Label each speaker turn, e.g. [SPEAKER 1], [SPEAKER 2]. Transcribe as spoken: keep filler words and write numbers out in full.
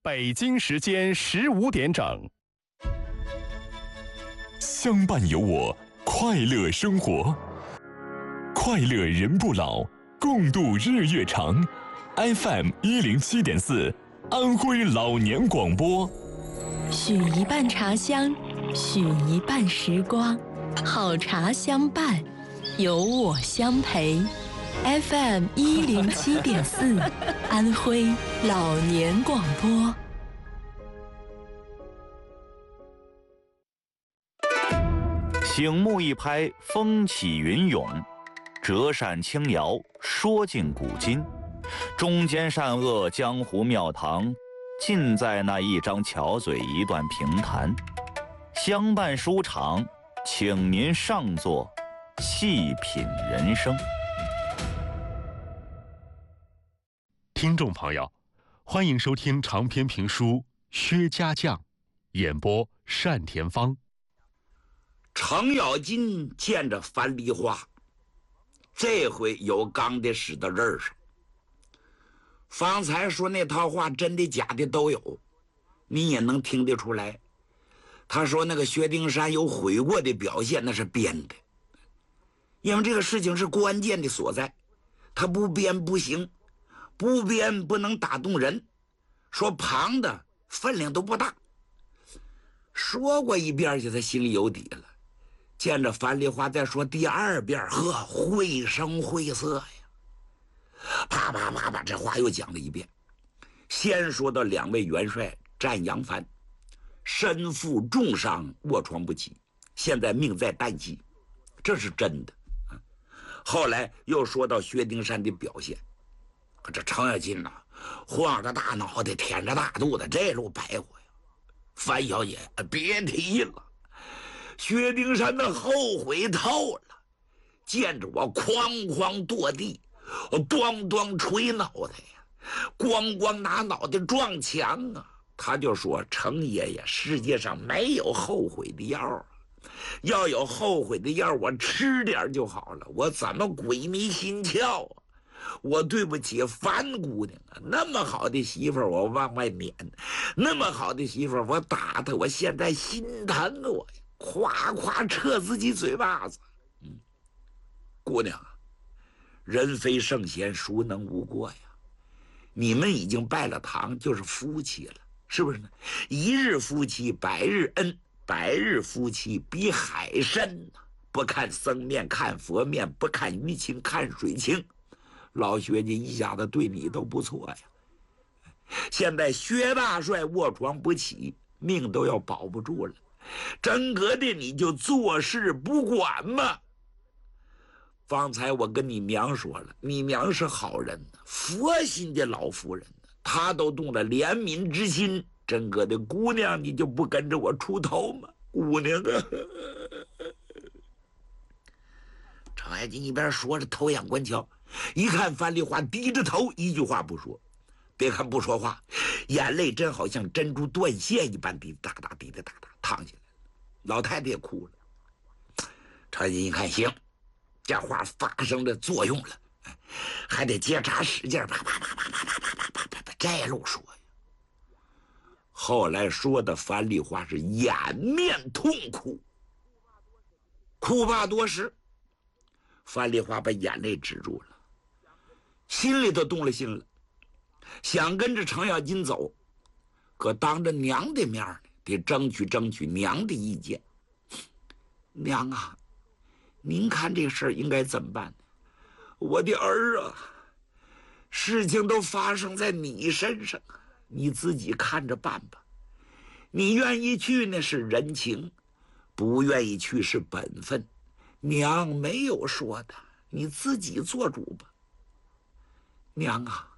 [SPEAKER 1] 北京时间十五点整。
[SPEAKER 2] 相伴有我，快乐生活，快乐人不老，共度日月长。F M 一零七点四，安徽老年广播。
[SPEAKER 3] 许一半茶香，许一半时光，好茶相伴，有我相陪。F M 一零七点四，安徽老年广播。
[SPEAKER 4] 醒目一拍，风起云涌；折扇轻摇，说尽古今。中间善恶，江湖庙堂，尽在那一张巧嘴，一段评弹。相伴书场，请您上座，细品人生。
[SPEAKER 5] 听众朋友，欢迎收听长篇评书《薛家将》，演播单田芳。
[SPEAKER 6] 程咬金见着樊梨花，这回有钢的使到刃上。方才说那套话真的假的都有，你也能听得出来。他说那个薛丁山有悔过的表现，那是编的，因为这个事情是关键的所在，他不编不行，不编不能打动人。说旁的分量都不大，说过一遍去，他心里有底了。见着樊梨花再说第二遍，呵，绘声绘色呀，啪啪啪把这话又讲了一遍。先说到两位元帅战扬帆，身负重伤，卧床不起，现在命在旦夕，这是真的。后来又说到薛丁山的表现，可这程咬金呐、啊，晃着大脑袋，舔着大肚子，这路白活呀。樊小姐别提了，薛丁山的后悔透了，见着我哐哐跺地，我咣咣捶脑袋呀，咣咣拿脑袋撞墙啊！他就说：“程爷爷，世界上没有后悔的药啊，要有后悔的药，我吃点就好了。我怎么鬼迷心窍啊？我对不起樊姑娘啊！那么好的媳妇儿，我往外撵；那么好的媳妇儿，我打她，我现在心疼啊我呀！夸夸撤自己嘴巴子。嗯，姑娘啊，人非圣贤，孰能无过呀？你们已经拜了堂，就是夫妻了，是不是呢？一日夫妻百日恩，百日夫妻比海深呐、啊。不看僧面看佛面，不看鱼情看水情。老薛家一家子对你都不错呀。现在薛大帅卧床不起，命都要保不住了，真格的你就坐视不管嘛。方才我跟你娘说了，你娘是好人，佛心的老夫人，她都动了怜悯之心。真格的姑娘，你就不跟着我出头吗？姑娘啊！程咬金一边说着，头仰观瞧，一看樊梨花低着头，一句话不说。别看不说话，眼泪真好像珍珠断线一般滴滴答答滴滴答答淌下来了。老太太也哭了。程咬金一看，行，这话发生了作用了，还得接茬使劲，啪啪啪啪啪啪啪啪啪啪这路说呀。后来说的樊梨花是掩面痛哭，哭罢多时，樊梨花把眼泪止住了，心里头动了心了，想跟着程咬金走，可当着娘的面呢，得争取争取娘的意见。娘啊，您看这事儿应该怎么办呢？我的儿啊，事情都发生在你身上，你自己看着办吧。你愿意去呢是人情，不愿意去是本分。娘没有说的，你自己做主吧。娘啊，